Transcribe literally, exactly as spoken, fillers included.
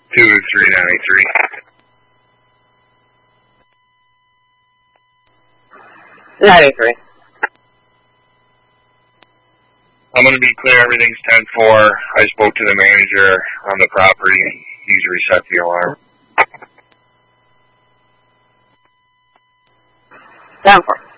two three ninety-three. ninety-three. I'm going to be clear, everything's ten four. I spoke to the manager on the property. He's reset the alarm. ten four.